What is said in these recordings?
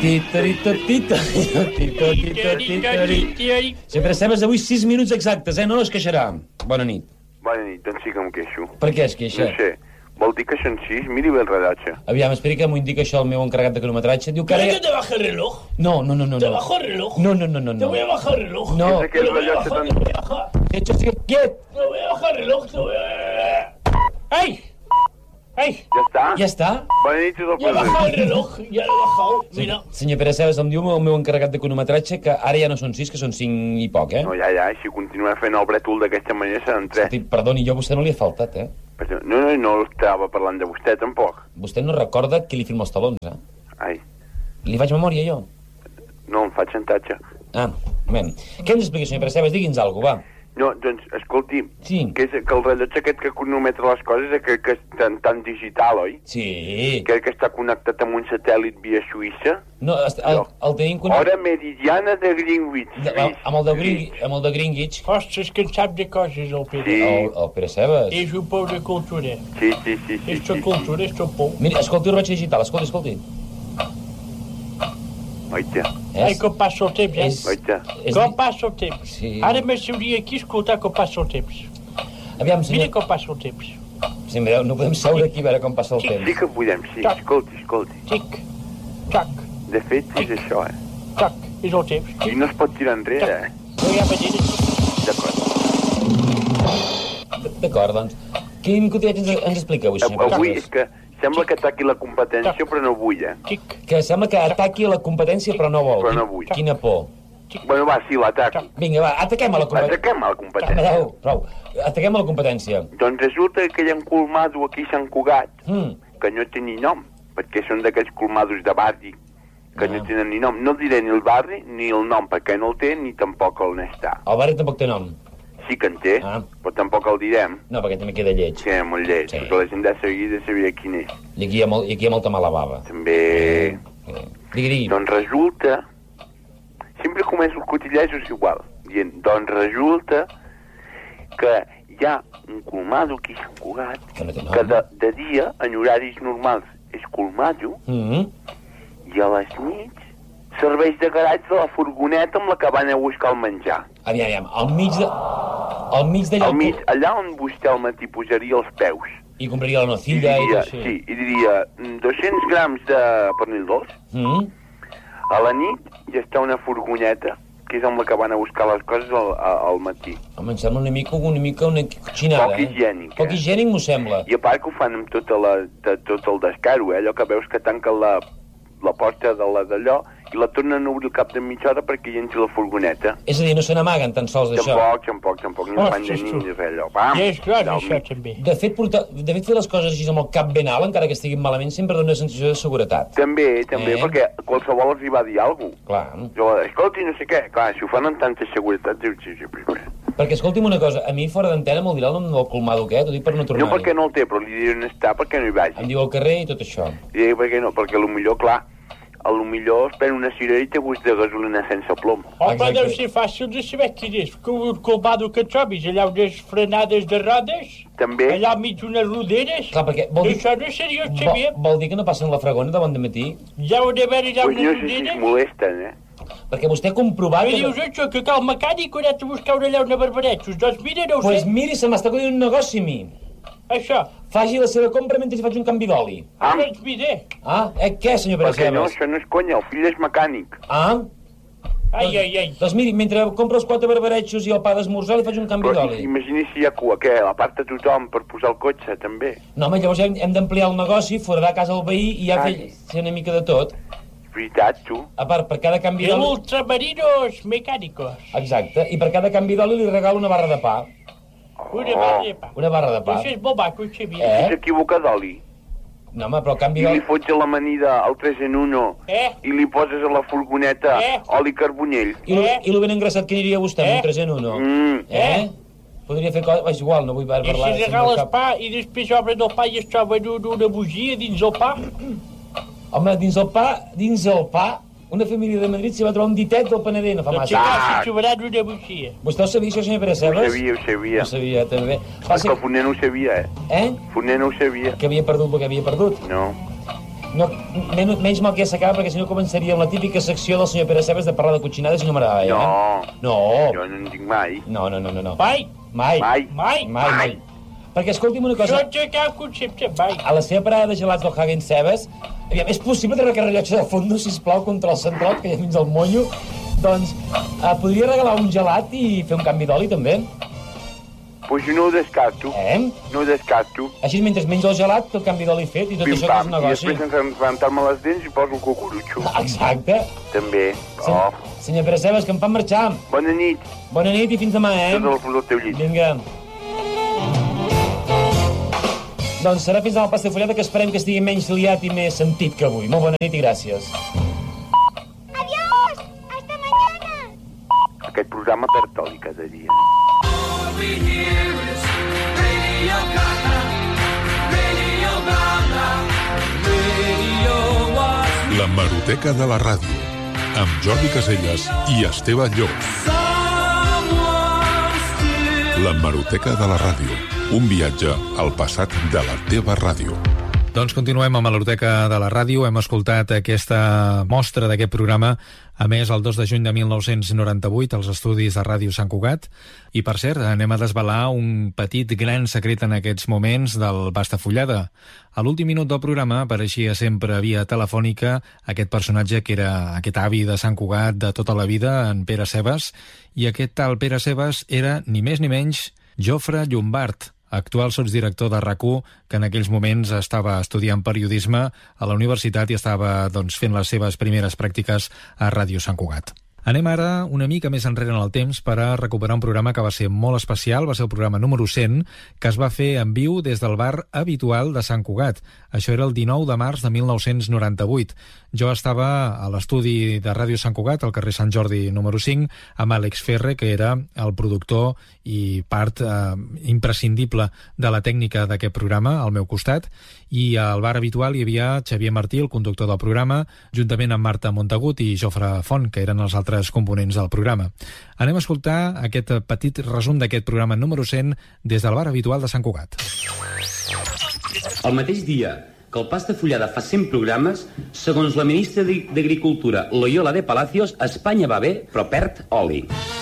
Sempre Cebes, avui 6 minuts exactes, no es queixarà. Bona nit. Bona nit, doncs sí que em queixo. Per què es queixa? No sé, vol dir que són 6? Miri bé el rellotge. Aviam, esperi que m'ho indica això el meu encarregat de cronometratge. Diu que ara... ¿Quieres que te baje el reloj? No. ¿Te bajo el reloj? No. Te voy a bajar el reloj. No. És aquell rellotge tan... Te voy a bajar. Hecho, sí, quiet. Te voy a bajar el reloj. ¡Ay! ¡Ay! Ja està? Ja està? Bona nit, tot el Ya he bajado el reloj. Ya lo he bajado. Mira. Senyor Pere Cebes, em diu el meu encarregat de cronometratge que ara ja no són 6, que són 5 i poc, No, ja, si continuem fent el brètol d'aquesta manera seran 3. Escolti, perdoni, jo a vostè no li ha faltat, No estava parlant de vostè, tampoc. Vostè no recorda qui li firma els talons, Ai, Li faig memòria, jo? no, em fa xantatge. Bé. Què ens explica, senyor Pere Cebes? Digui'ns alguna cosa, va. No, doncs, escolti, Sí. que el rellotge aquest que cronometra les coses és que és tan digital, oi? Sí. Que està connectat amb un satèl·lit via Suïssa. No, el tenim connectat... Hora meridiana de Greenwich. Amb el de Greenwich. Ostres, que en sap de coses, el Pere. Sí. El Pere Cebes. És un pou de cultura. Sí. Esto cultura, esto pou. Mira, escolti el roig digital, escolti. Oita, Ai, com passa el temps, oita. Com passa el temps. Sí. Ara m'asseuria aquí a escoltar com passa el temps. Aviam, Mira senyor... com passa el temps. Sí, mireu, no podem seure aquí a veure com passa el Sí temps. que podem, sí. Escolti. Tic, tac, De fet, és això, tac. És el temps. I no es pot tirar enrere, No hi ha manera. D'acord. D'acord, doncs. Quin cotillet ens explica avui, senyor Pere Avui Cebes? és que sembla que ataqui la competència, però no vull, Tic, Que sembla que ataqui la competència però no vol. Però no vull. Quina por. Bueno, va, sí, l'ataco. Vinga, va, ataquem a la competència. Ataquem a la competència. Mireu, prou. Ataquem a la competència. Doncs resulta que hi ha un colmado aquí a Sant Cugat que no té ni nom, perquè són d'aquells colmados de barri que no tenen ni nom. No diré ni el barri ni el nom, perquè no el té ni tampoc el n'està. El barri tampoc té nom. Sí que en té, però tampoc el direm. No, perquè també queda lleig. Sí, molt lleig, Sí. perquè la gent de seguida sabia quin és. I aquí hi ha molta mala bava. També... Digui. Doncs resulta... Sempre començo els cotillejos igual, dient, doncs resulta que hi ha un colmado aquí a Sant Cugat Que no té nom. que de dia, en horaris normals, és colmado i a les nits serveix de garatge de la furgoneta amb la que van a buscar el menjar. Aviam, al mig d'allò... Al mig, allà on vostè al matí posaria els peus. I compraria la nocilla i tot, Sí, i diria 200 grams de pernil dolç. A la nit ja està una furgoneta, que és amb la que van a buscar les coses al matí. Home, em sembla una mica una cotxinada, Poc higiènic, Poc higiènic m'ho sembla. I a part que ho fan amb tot el descaro, allò que veus que tanquen la porta de d'allò i la tornen a obrir al cap de mitja hora perquè hi entri la furgoneta. És a dir, no se n'amaguen tan sols d'això. Tampoc, ni fan de ni res allò. Pam, Ja és clar, del això mig. també. De fet, fer les coses així amb el cap ben alt, encara que estiguin malament, sempre dona una sensació de seguretat. També, perquè qualsevol els hi va dir alguna cosa. Clar. Escolti, no sé què. Clar, si ho fan amb tanta seguretat, dius... Perquè, escolti'm una cosa, a mi fora d'antena me'l dirà el nom del colmado aquest, ho dic per no No tornar-hi. perquè no el té, però li diré on està perquè no hi vagi. Em diu al carrer i tot això. I perquè no, perquè potser, clar, potser es pren una cirerita i bus de gasolina sense plom. Home, deu ser fàcil de saber quin és. El colmado que trobis, allà unes frenades de rodes, També. allà al mig unes roderes. Clar, perquè vol dir... Això no és seriós, Xavier. Vol dir que no passen la fragona de bon dematí? Ja ho de veure allà Pues unes no sé si es roderes. molesten, Perquè vostè ha comprovat... Què dius, això, que cal mecànic o ha anat a buscar allà una barbaretxos? Doncs mira, no ho Pues sé. miri, se m'està acudint un negoci a mi. Això. Faci la seva compra mentre faig un canvi d'oli. Doncs mira. Què, senyor Pere Perquè no, Cebes? això no és conya, el fill és mecànic. Ai. Doncs miri, mentre compro els 4 barbaretxos i el pa d'esmorzar li faig un canvi Però d'oli. imagini si hi ha cua, què? L'aparta tothom per posar el cotxe, també. No, home, llavors hem d'ampliar el negoci, foradar a casa el veí i ja fer una mica de tot. Veritat, tu. A part, per cada canvi El d'oli... ultramarinos mecànicos. Exacte, i per cada canvi d'oli li regalo una barra de pa. Una barra de pa. Una barra de pa. Això és molt maco, Xavier. I s'equivoca d'oli. No, home, però canvi I li d'oli... fots a l'amanida al 3 en 1 i li poses a la furgoneta oli carbonyell. I lo ben engraçat que aniria vostè amb un 3 en 1. Podria fer coses... És igual, no vull I parlar... si regales pa i després obren el pa i es troben una bugia dins el pa? Home, dins el pa, una família de Madrid s'hi va trobar un ditet del panader, no fa Doncs massa. si trobaran una bugia. Vostè ho sabia, això, senyor Pere Cebes? Ho sabia. Ho sabia, també. Perquè el Foner no ho sabia, Eh? Foner no ho sabia. Que havia perdut el que havia perdut. No. No, menys mal que ja s'acaba, perquè si no començaria amb la típica secció del senyor Pere Cebes de parlar de cotxinades i no m'agrada, No, jo no en dic mai. No. Mai. Perquè escolti'm una cosa... No té cap concepte, mai. A la seva parada de gelats del Hagen Cebes, aviam, és possible treure aquest rellotge de fondo, sisplau, contra el central, que hi ha fins al monyo? Doncs podria regalar un gelat i fer un canvi d'oli, també? Pues jo no ho descarto. No ho descarto. Així, mentre menjo el gelat, el canvi d'oli fet i tot això que és un negoci. I després sense rentar-me les dents i poso el cucurutxo. Exacte. També. Senyor Pere Cebes, que em fan marxar. Bona nit. Bona nit i fins demà, Tot el fons del teu llit. Vinga. Doncs serà fins demà al Pastefollada, que esperem que estigui menys liat i més sentit que avui. Molt bona nit i gràcies. Adiós! Hasta mañana! Aquest programa perd-oli cada dia. La Hemeroteca de la Ràdio, amb Jordi Casellas i Esteve Llop. La Hemeroteca de la Ràdio, un viatge al passat de la teva ràdio. Doncs continuem amb l'Hemeroteca de la Ràdio. Hem escoltat aquesta mostra d'aquest programa, a més, el 2 de juny de 1998, als estudis de Ràdio Sant Cugat. I, per cert, anem a desvelar un petit gran secret en aquests moments del Pastefollada. A l'últim minut del programa apareixia sempre via telefònica aquest personatge que era aquest avi de Sant Cugat de tota la vida, en Pere Cebes, i aquest tal Pere Cebes era, ni més ni menys, Jofre Llombart, actual sotsdirector de RAC1, que en aquells moments estava estudiant periodisme a la universitat i estava fent les seves primeres pràctiques a Ràdio Sant Cugat. Anem ara una mica més enrere en el temps per a recuperar un programa que va ser molt especial, va ser el programa número 100, que es va fer en viu des del bar habitual de Sant Cugat. Això era el 19 de març de 1998. Jo estava a l'estudi de Ràdio Sant Cugat, al carrer Sant Jordi número 5, amb Àlex Ferre, que era el productor i part imprescindible de la tècnica d'aquest programa, al meu costat, i al bar habitual hi havia Xavier Martí, el conductor del programa, juntament amb Marta Montagut i Jofre Font, que eren els altres components del programa. Anem a escoltar aquest petit resum d'aquest programa número 100 des del bar habitual de Sant Cugat. El mateix dia que el Pastefollada fa 100 programes, segons la ministra d'Agricultura, Loyola de Palacios, Espanya va bé, però perd oli.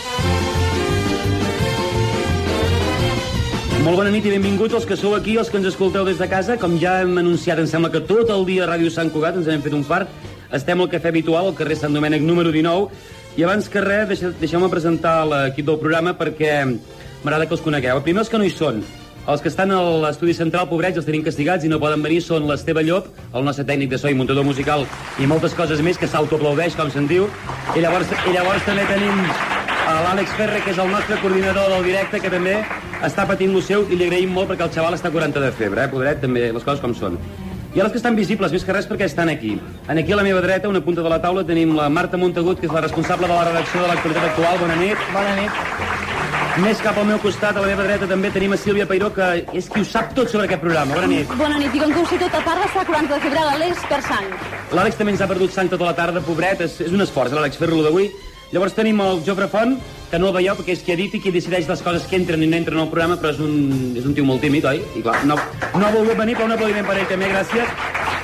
Molt bona nit i benvinguts els que sou aquí, els que ens escolteu des de casa. Com ja hem anunciat, em sembla que tot el dia a Ràdio Sant Cugat ens hem fet un fart. Estem al cafè habitual, al carrer Sant Domènec número 19. I abans que res, deixeu-me presentar l'equip del programa perquè m'agrada que els conegueu. Primer, els que no hi són. Els que estan a l'estudi central, pobrets, els tenim castigats i no poden venir, són l'Esteve Llop, el nostre tècnic de so i muntador musical i moltes coses més, que s'autoaplaudeix, com se'n diu. I llavors també tenim l'Àlex Ferre, que és el nostre coordinador del directe, que també està patint lo seu i li agraïm molt perquè el xaval està 40 de febre, pobret, també, les coses com són. I els que estan visibles, més que res perquè estan aquí. Aquí a la meva dreta, a una punta de la taula, tenim la Marta Montagut, que és la responsable de la redacció de l'actualitat actual. Bona nit. Bona nit. Més cap al meu costat, a la meva dreta, també tenim a Sílvia Peiró, que és qui ho sap tot sobre aquest programa. Bona nit. Bona nit. I com que ho sé tot, a part d'estar 40 de febre, l'Àlex per sang. L'Àlex també ens ha perdut sang tota la tarda, pobret. És un esforç, l'Àlex, fer-lo d'avui. Llavors tenim el Jofre Font, que no el veieu perquè és qui edita i qui decideix les coses que entren i no entren al programa, però és un tio molt tímid, oi? I clar, no ha volgut venir, però un aplaudiment per ell també, gràcies.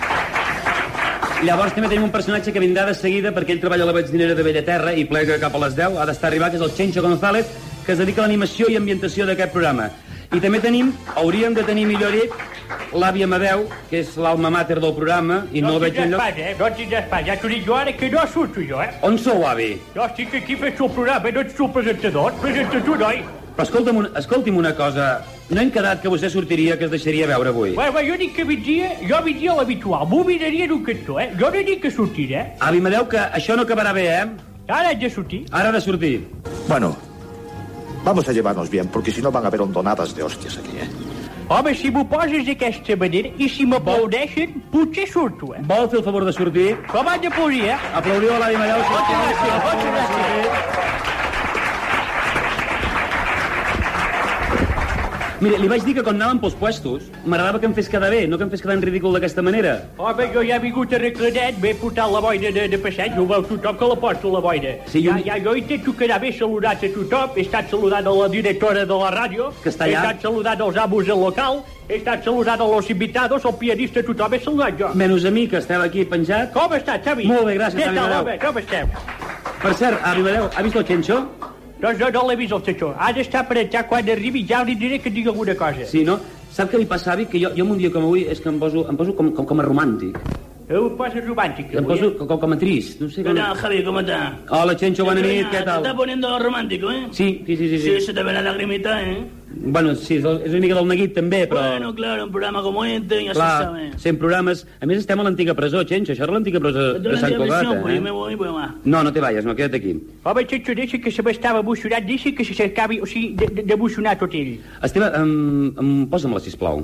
Llavors també tenim un personatge que vindrà de seguida perquè ell treballa a la benzinera de Bellaterra i plega cap a les 10, ha d'estar arribat, que és el Chencho González, que es dedica a l'animació i ambientació d'aquest programa. I també hauríem de tenir, millor dit, l'àvia Amadeu, que és l'alma mater del programa, i no el veig enlloc. No tindràs pas, ja t'ho dic jo ara que no surto jo, On sou, avi? Jo estic aquí fent el programa, no ets tu el presentador, presenta tu, noi. Però escolti'm una cosa, no hem quedat que vostè sortiria, que es deixaria veure avui? Bueno, jo dic que vindria a l'habitual, m'ho miraria en un cantó, Jo no dic que sortiré, Avi Amadeu, que això no acabarà bé, Ara haig de sortir. Ara ha de sortir. Bueno, vamos a llevarnos bien, porque si no van a haber hondonadas de hostias aquí, Home, si m'ho poses d'aquesta manera i si m'aplaudeixen, potser surto, Vol fer el favor de sortir? Com han d'aplaudir, Aplaudiu a l'Avi Amadeu. Moltes gràcies. Mira, li vaig dir que quan anàvem pels puestos m'agradava que em fes quedar bé, no que em fes quedar en ridícul d'aquesta manera. Home, jo ja he vingut arregladet, m'he portat la boina de passeig, no ho veu tothom que la porto, la boina. Sí, jo intento quedar bé saludat a tothom, he estat saludant a la directora de la ràdio, que està allà. He estat saludant als amos del local, he estat saludant a los invitados, al pianista, tothom he saludat jo. Menys a mi, que esteu aquí penjat. Com estàs, Xavi? Molt bé, gràcies, Xavi Avimadeu. Com esteu? Per cert, Avimadeu, ha vist el Xenxo? Doncs no l'he vist el Xenxo. Ha d'estar per entrar quan arribi, ja li diré que digui alguna cosa. Sí, no? Sap què li passa, Avi? Que jo un dia com avui és que em poso com a romàntic. Eu poses romántico. Em poso como triste, no sé. ¿Qué tal, Javi? ¿Cómo estás? Hola, Chencho, buena nit, ¿qué tal? Te está poniendo romántico, ¿eh? Sí. Sí, se te ve la lagrimita, ¿eh? Bueno, sí, és una mica del neguit també, però... Bueno, claro, un programa como este, ya clar, se sabe. 100 programes... A més, estem a l'antiga presó, Chencho, això era l'antiga presó de Sant Cugat, eh? Pues yo me voy, pues va. No te vayas, no, quédate aquí. Home, Chencho, deixa que se m'estava emocionat, deixa que s'acabi, o sigui, d'emocionar tot ell. Esteve, posa'm-la, sisplau.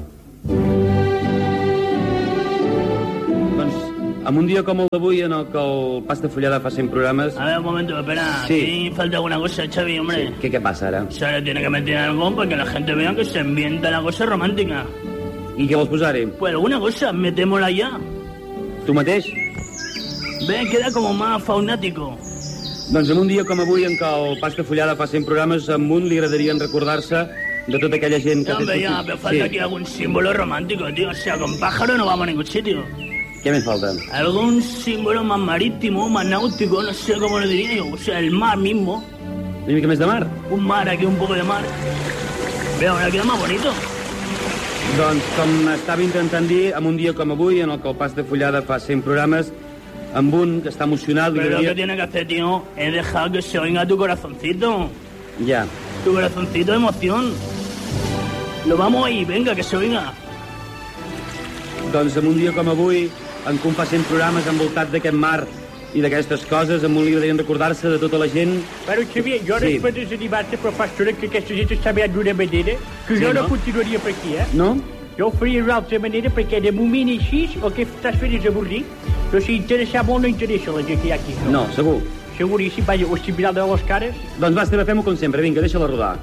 En un dia com el d'avui, en el que el Pasta Fullada fa 100 programes... A ver, un momento, espera. Sí. Aquí falta alguna cosa, Xavi, hombre. Sí. ¿Qué pasa ahora? Se le tiene que meter algo para que la gente vea que se ambienta la cosa romántica. I què vols posar-hi? Pues alguna cosa, metémosla ya. Tu mateix? Ve, queda como más faunático. Doncs en un dia com avui, en què el Pasta Fullada fa 100 programes, a un li agradaria recordar-se de tota aquella gent que... Hombre, ya, pero falta aquí algún símbolo romántico, tío. O sea, con pájaro no vamos a ningún sitio. ¿Qué me falta? Algún símbolo más marítimo, más náutico, no sé cómo lo diría yo. O sea, el mar mismo. ¿Una mica més de mar? Un mar, aquí un poco de mar. Ve, ahora queda más bonito. Doncs, com estava intentant dir, en un dia com avui, en el que el Pasta Fullada fa 100 programes, amb un que està emocionat... Pero lo que tiene que hacer, tío, es dejar que se oiga tu corazoncito. Ja. Tu corazoncito de emoción. Lo vamos ahí, venga, que se oiga. Doncs en un dia com avui, en què un fa 100 programes envoltat d'aquest mar i d'aquestes coses, amb un li agradaria recordar-se de tota la gent... Però, Xavier, jo no es pot desanimar-te, però fa estona que aquesta gent està mirant d'una manera que jo no continuaria per aquí, eh? No? Jo ho faria d'una altra manera perquè de moment així el que estàs fent és avorrir, però si interessa molt no interessa la gent que hi ha aquí. No, segur. Seguríssim, vaja, ho estic mirant de les cares. Doncs va, Esteve, fem-ho com sempre, vinga, deixa-la rodar.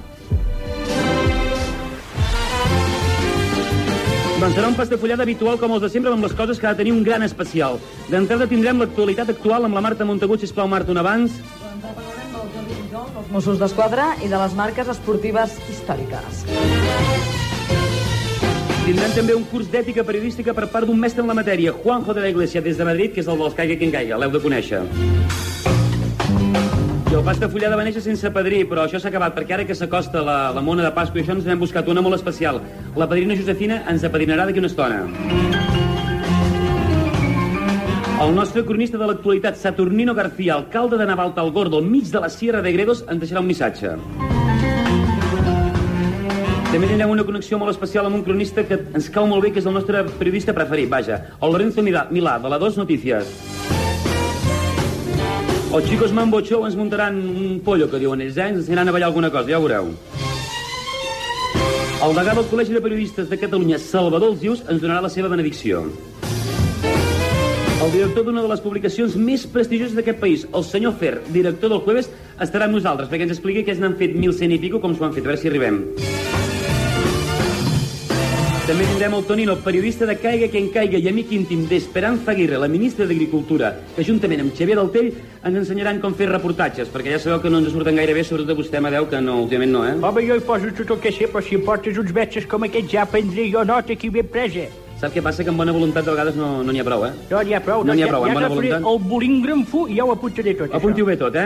Doncs serà un Pasta Fullada habitual com els de sempre, amb les coses que ha de tenir un gran especial. D'entrada tindrem l'actualitat actual amb la Marta Montagut. Sisplau, Marta, un abans. Doncs parlarem del Jordi Pujol, dels Mossos d'Esquadra i de les marques esportives històriques. Tindrem també un curs d'ètica periodística per part d'un mestre en la matèria, Juanjo de la Iglesia, des de Madrid, que és el dels Caiga quien caiga, l'heu de conèixer. I el Pasta Fullada va néixer sense padrí, però això s'ha acabat, perquè ara que s'acosta la mona de Pasqua i això ens n'hem buscat una molt especial. La padrina Josefina ens apadrinarà d'aquí una estona. El nostre cronista de l'actualitat, Saturnino García, alcalde de Navaltalgordo, al mig de la Sierra de Gredos, ens deixarà un missatge. També tindrem una connexió molt especial amb un cronista que ens cau molt bé, que és el nostre periodista preferit, vaja, el Lorenzo Milà, de la Dos Noticias. Els xicos Mambo Show ens muntaran un pollo, que diuen ells, ens aniran a ballar alguna cosa, ja ho veureu. El degà del Col·legi de Periodistes de Catalunya, Salvador Alzius, ens donarà la seva benedicció. El director d'una de les publicacions més prestigioses d'aquest país, el senyor Fer, director del Jueves, estarà amb nosaltres perquè ens expliqui què n'han fet 1.100 i pico, com s'ho han fet, a veure si arribem. També tindrem el Tonino, periodista de Caiga quien caiga i amic íntim d'Esperanza Aguirre, la ministra d'Agricultura, que juntament amb Xavier Daltell ens ensenyaran com fer reportatges, perquè ja sabeu que no ens surten gaire bé, sobretot a vostè, Amadeu, que no, últimament no, eh? Home, jo hi poso tot el que sé, però si em portes uns metges com aquests ja prendré jo nota aquí ben presa. Sap què passa? Que amb bona voluntat de vegades no n'hi ha prou, eh? No n'hi ha prou. No n'hi ha prou, amb bona voluntat. El bolígraf i ja ho apuntaré tot, Apunti-ho bé tot, eh?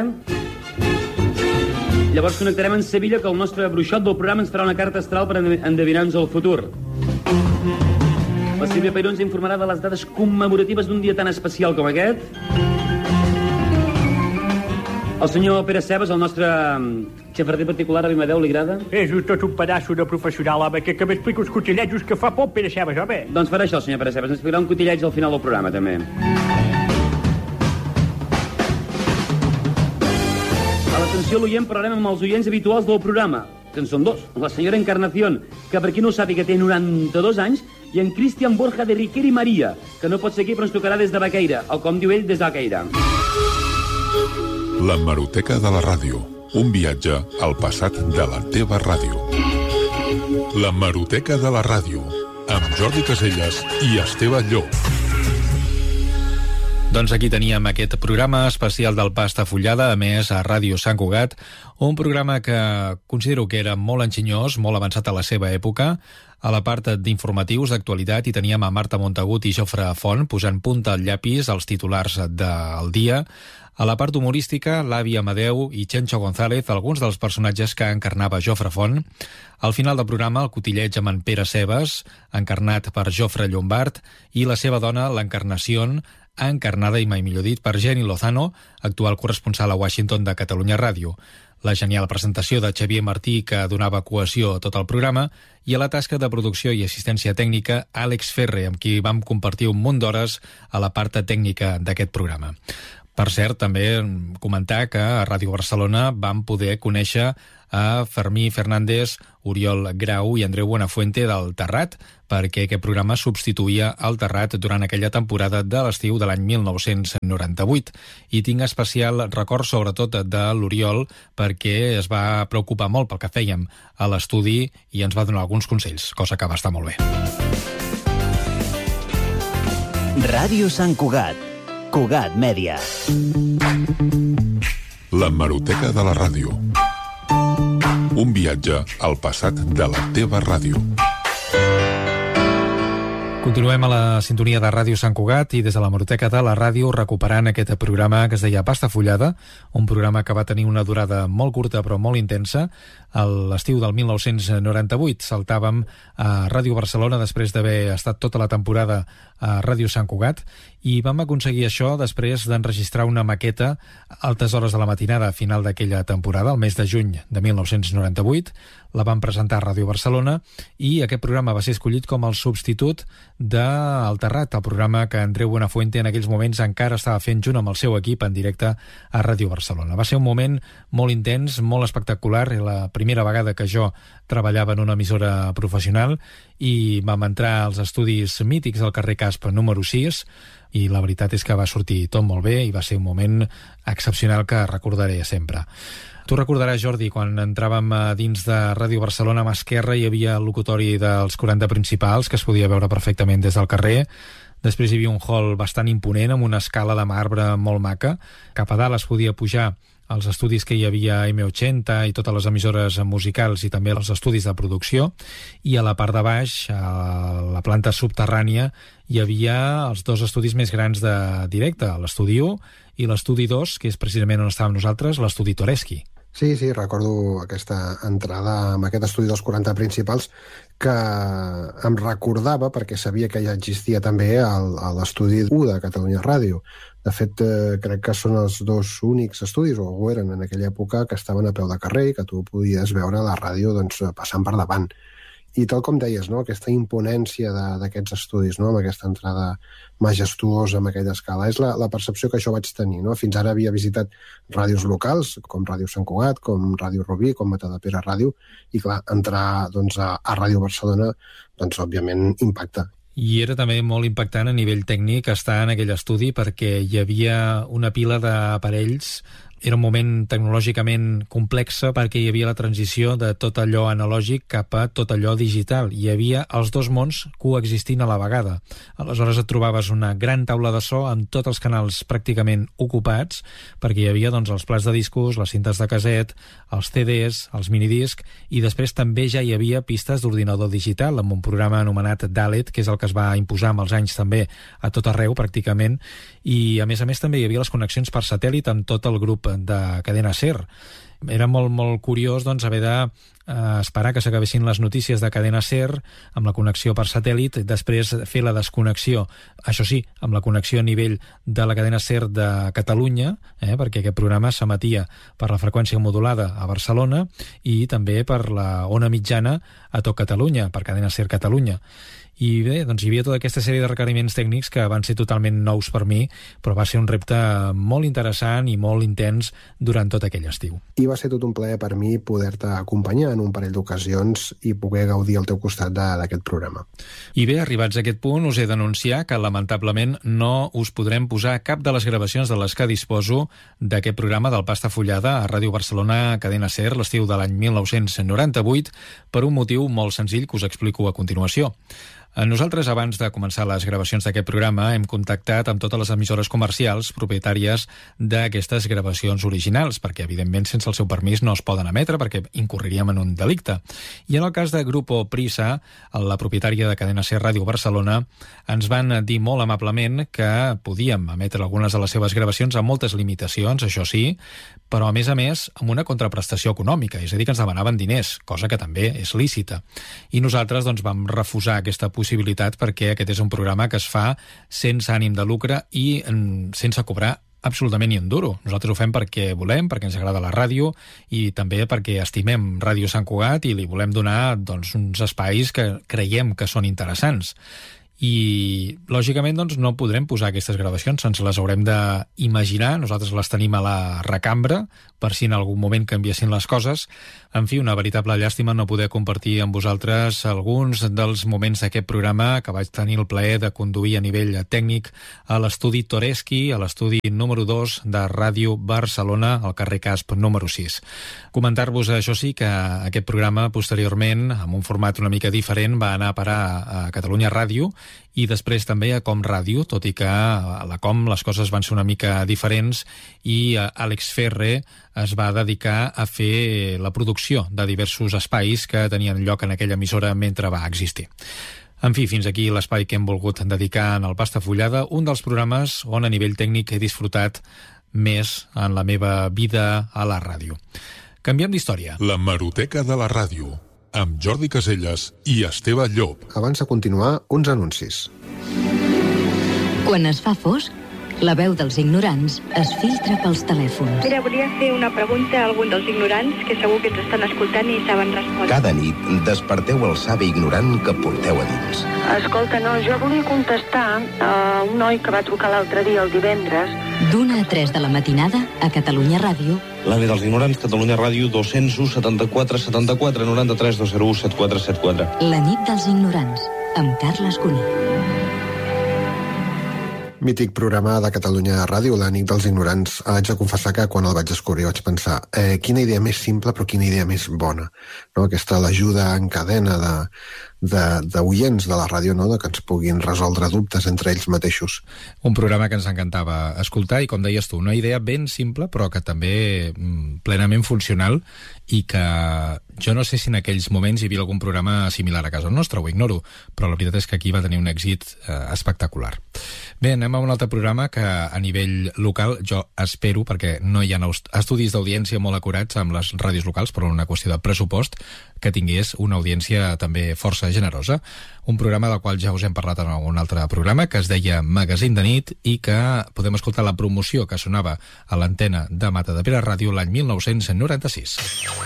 Llavors connectarem amb Sevilla, que el nostre bruixot del programa ens farà una carta astral per endevinar-nos el futur. La Sílvia Peiró ens informarà de les dades commemoratives d'un dia tan especial com aquest. El senyor Pere Cebes, el nostre xafarder particular, a Avimadeu, li agrada? És tot un pedaço de professional, home, que m'explica uns cotillets que fa por Pere Cebes, home. Doncs farà això, el senyor Pere Cebes, ens explicarà un cotilletge al final del programa, també. A l'atenció a l'oient parlarem amb els oients habituals del programa, que en són dos. La senyora Encarnación, que per qui no ho sàpiga té 92 anys, i en Cristian Borja de Riquer i Maria, que no pot ser aquí però ens tocarà des de Baqueira, o com diu ell, des d'Alcaira. La Hemeroteca de la Ràdio. Un viatge al passat de la teva ràdio. L'hemeroteca de la ràdio, amb Jordi Casellas i Esteve Llop. Doncs aquí teníem aquest programa especial del Pasta Fullada, a més a Ràdio Sant Cugat, un programa que considero que era molt enginyós, molt avançat a la seva època. A la part d'informatius d'actualitat hi teníem a Marta Montagut i Jofre Font posant punta al llapis als titulars del dia. A la part humorística, l'Avi Amadeu i Chencho González, alguns dels personatges que encarnava Jofre Font. Al final del programa, el cotilleig amb en Pere Cebes, encarnat per Jofre Llombart, i la seva dona, l'Encarnació, encarnada, i mai millor dit, per Jenny Lozano, actual corresponsal a Washington de Catalunya Ràdio. La genial presentació de Xavier Martí, que donava cohesió a tot el programa, i a la tasca de producció i assistència tècnica Àlex Ferre, amb qui vam compartir un munt d'hores a la part tècnica d'aquest programa. Per cert, també comentar que a Ràdio Barcelona vam poder conèixer a Fermí Fernández, Oriol Grau i Andreu Buenafuente del Terrat, perquè aquest programa substituïa el Terrat durant aquella temporada de l'estiu de l'any 1998. I tinc especial record sobretot de l'Oriol, perquè es va preocupar molt pel que fèiem a l'estudi i ens va donar alguns consells, cosa que va estar molt bé. Ràdio Sant Cugat, Cugat Mèdia. L'hemeroteca de la ràdio. Un viatge al passat de la teva ràdio. Continuem a la sintonia de Ràdio Sant Cugat i des de l'hemeroteca de la ràdio recuperant aquest programa que es deia Pasta Fullada, un programa que va tenir una durada molt curta però molt intensa. A l'estiu del 1998 saltàvem a Ràdio Barcelona després d'haver estat tota la temporada a Ràdio Sant Cugat i vam aconseguir això després d'enregistrar una maqueta a altes hores de la matinada a final d'aquella temporada, el mes de juny de 1998. La vam presentar a Ràdio Barcelona i aquest programa va ser escollit com el substitut d'El Terrat, el programa que Andreu Buenafuente en aquells moments encara estava fent junt amb el seu equip en directe a Ràdio Barcelona. Va ser un moment molt intens, molt espectacular, la primera vegada que jo treballava en una emissora professional i vam entrar als estudis mítics del carrer Casp número 6 i la veritat és que va sortir tot molt bé i va ser un moment excepcional que recordaré sempre. Tu recordaràs, Jordi, quan entràvem dins de Ràdio Barcelona, a mà esquerra hi havia el locutori dels 40 principals, que es podia veure perfectament des del carrer. Després hi havia un hall bastant imponent, amb una escala de marbre molt maca. Cap a dalt es podia pujar als estudis que hi havia a M80 i totes les emissores musicals i també els estudis de producció. I a la part de baix, a la planta subterrània, hi havia els dos estudis més grans de directe, l'estudi 1 i l'estudi 2, que és precisament on estàvem nosaltres, l'estudi Toreschi. Sí, recordo aquesta entrada amb aquest estudi dels 40 principals que em recordava perquè sabia que ja existia també a l'estudi 1 de Catalunya Ràdio. De fet, crec que són els dos únics estudis, o ho eren en aquella època, que estaven a peu de carrer i que tu podies veure la ràdio passant per davant. I tal com deies, no? Aquesta imponència d'aquests estudis, no? Amb aquesta entrada majestuosa, amb aquella escala. És la percepció que jo vaig tenir. No? Fins ara havia visitat ràdios locals, com Ràdio Sant Cugat, com Ràdio Rubí, com Matadepera Ràdio, i clar, entrar a Ràdio Barcelona, òbviament impacta. I era també molt impactant a nivell tècnic estar en aquell estudi perquè hi havia una pila d'aparells. Era un moment tecnològicament complex perquè hi havia la transició de tot allò analògic cap a tot allò digital. Hi havia els dos mons coexistint a la vegada. Aleshores et trobaves una gran taula de so amb tots els canals pràcticament ocupats perquè hi havia els plats de discos, les cintes de caset, els CDs, els minidisc i després també ja hi havia pistes d'ordinador digital amb un programa anomenat Dalet, que és el que es va imposar amb els anys també a tot arreu pràcticament, i a més també hi havia les connexions per satèl·lit amb tot el grup de Cadena SER. Era molt curiós haver d'esperar que s'acabessin les notícies de Cadena SER amb la connexió per satèl·lit, després fer la desconnexió, això sí, amb la connexió a nivell de la cadena SER de Catalunya, perquè aquest programa s'emetia per la freqüència modulada a Barcelona i també per la ona mitjana a tot Catalunya, per Cadena SER Catalunya. I bé, doncs hi havia tota aquesta sèrie de requeriments tècnics que van ser totalment nous per mi, però va ser un repte molt interessant i molt intens durant tot aquell estiu. I va ser tot un plaer per mi poder-te acompanyar en un parell d'ocasions i poder gaudir al teu costat d'aquest programa. I bé, arribats a aquest punt, us he d'anunciar que lamentablement no us podrem posar cap de les gravacions de les que disposo d'aquest programa del Pasta Fullada a Ràdio Barcelona Cadena SER l'estiu de l'any 1998 per un motiu molt senzill que us explico a continuació. Nosaltres, abans de començar les gravacions d'aquest programa, hem contactat amb totes les emissores comercials propietàries d'aquestes gravacions originals, perquè, evidentment, sense el seu permís no es poden emetre, perquè incorreríem en un delicte. I en el cas de Grupo Prisa, la propietària de Cadena SER Ràdio Barcelona, ens van dir molt amablement que podíem emetre algunes de les seves gravacions amb moltes limitacions, això sí, però, a més, amb una contraprestació econòmica, és a dir, que ens demanaven diners, cosa que també és lícita. I nosaltres, doncs, vam refusar aquesta possibilitat perquè aquest és un programa que es fa sense ànim de lucre i sense cobrar absolutament ni un duro. Nosaltres ho fem perquè volem, perquè ens agrada la ràdio i també perquè estimem Ràdio Sant Cugat i li volem donar doncs, uns espais que creiem que són interessants. I, lògicament, doncs, no podrem posar aquestes gravacions, ens les haurem d'imaginar, nosaltres les tenim a la recambra, per si en algun moment canviessin les coses. En fi, una veritable llàstima no poder compartir amb vosaltres alguns dels moments d'aquest programa que vaig tenir el plaer de conduir a nivell tècnic a l'estudi Toreschi, a l'estudi número 2 de Ràdio Barcelona, al carrer Casp número 6. Comentar-vos, això sí, que aquest programa, posteriorment, amb un format una mica diferent, va anar a parar a Catalunya Ràdio, i després també a Com Ràdio, tot i que a la Com les coses van ser una mica diferents i Àlex Ferre es va dedicar a fer la producció de diversos espais que tenien lloc en aquella emissora mentre va existir. En fi, fins aquí l'espai que hem volgut dedicar en el Pasta Fullada, un dels programes on a nivell tècnic he disfrutat més en la meva vida a la ràdio. Canviem d'història. La Hemeroteca de la ràdio, amb Jordi Caselles i Esteve Llop. Abans de continuar, uns anuncis. Quan es fa fosc, la veu dels ignorants es filtra pels telèfons. Mira, volia fer una pregunta a algun dels ignorants que segur que ens estan escoltant i saben respondre. Cada nit desperteu el savi ignorant que porteu a dins. Escolta, no, jo volia contestar a un noi que va trucar l'altre dia, el divendres. D'1 a 3 de la matinada, a Catalunya Ràdio. L'AVE dels ignorants, Catalunya Ràdio, 201 74 74 93 201 7474. La nit dels ignorants, amb Carles Cuní. Mític programa de Catalunya Ràdio, la nit dels ignorants. Haig de confessar que quan el vaig descobrir vaig pensar quina idea més simple però quina idea més bona, no? Aquesta l'ajuda en cadena d'oients de la ràdio, no? De que ens puguin resoldre dubtes entre ells mateixos. Un programa que ens encantava escoltar i, com deies tu, una idea ben simple però que també plenament funcional i que jo no sé si en aquells moments hi havia algun programa similar a casa nostra, ho ignoro, però la veritat és que aquí va tenir un èxit espectacular. Bé, anem a un altre programa que a nivell local jo espero, perquè no hi ha estudis d'audiència molt acurats amb les ràdios locals, però una qüestió de pressupost, que tingués una audiència també força generosa. Un programa del qual ja us hem parlat en algun altre programa, que es deia Magazín de nit i que podem escoltar la promoció que sonava a l'antena de Matadepera Ràdio l'any 1996.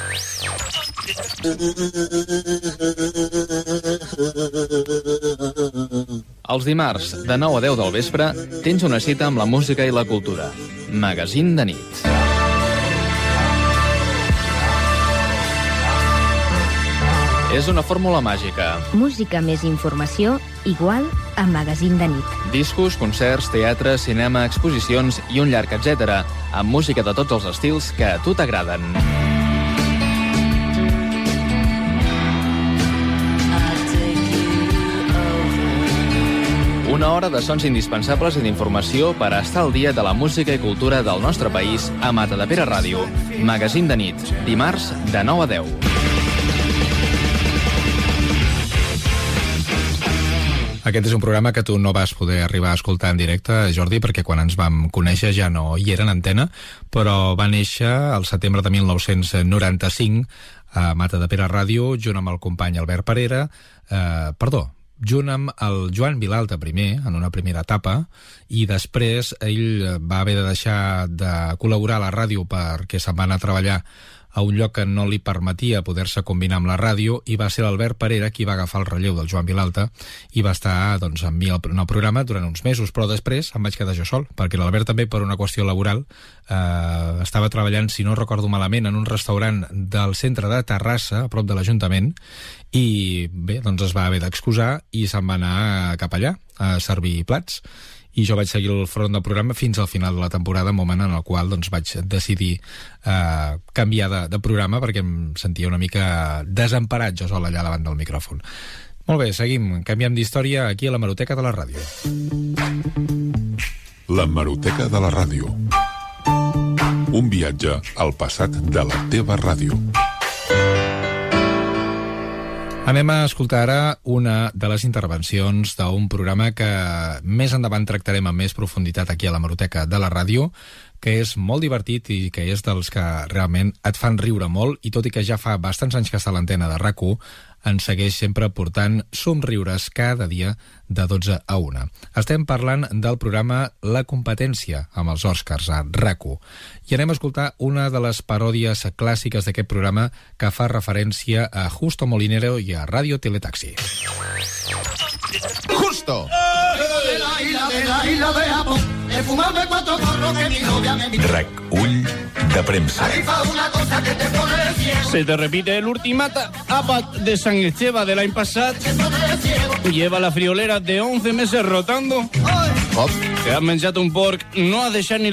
Els dimarts, de 9 a 10 del vespre, tens una cita amb la música i la cultura. Magazín de nit. És una fórmula màgica. Música més informació igual a Magazín de nit. Discos, concerts, teatre, cinema, exposicions i un llarg etcètera, amb música de tots els estils que a tu t'agraden. Una hora de sons indispensables i d'informació per a estar al dia de la música i cultura del nostre país a Matadepera Ràdio. Magazín de nit, dimarts de 9 a 10. Aquest és un programa que tu no vas poder arribar a escoltar en directe, Jordi, perquè quan ens vam conèixer ja no hi era en antena, però va néixer al setembre de 1995 a Matadepera Ràdio, junt amb el company Albert Parera, junt amb el Joan Vilalta primer, en una primera etapa, i després ell va haver de deixar de col·laborar a la ràdio perquè se'n va anar a treballar a un lloc que no li permetia poder-se combinar amb la ràdio, i va ser l'Albert Parera qui va agafar el relleu del Joan Vilalta i va estar doncs, amb mi en el programa durant uns mesos, però després em vaig quedar jo sol, perquè l'Albert també, per una qüestió laboral, estava treballant, si no recordo malament, en un restaurant del centre de Terrassa, a prop de l'Ajuntament, i bé, doncs es va haver d'excusar i se'n va anar cap allà a servir plats, i jo vaig seguir el front del programa fins al final de la temporada, moment en el qual doncs, vaig decidir canviar de programa perquè em sentia una mica desemparat jo sol allà davant del micròfon. Molt bé, seguim, canviem d'història aquí a l'Hemeroteca de la Ràdio. L'Hemeroteca de la Ràdio. Un viatge al passat de la teva ràdio. Anem a escoltar ara una de les intervencions d'un programa que més endavant tractarem amb més profunditat aquí a l'Hemeroteca de la Ràdio, que és molt divertit i que és dels que realment et fan riure molt, i tot i que ja fa bastants anys que està a l'antena de RAC1, ens segueix sempre portant somriures cada dia de 12 a 1. Estem parlant del programa La Competència amb els Oscars a RAC1. I anem a escoltar una de les paròdies clàssiques d'aquest programa que fa referència a Justo Molinero i a Radio Teletaxi. ¡Justo! RAC1 de premsa. Se te repite el ultimata APAT de San Esteban del año pasado. Lleva la friolera de 11 meses rotando. Te has menjat un porc, no has deixat ni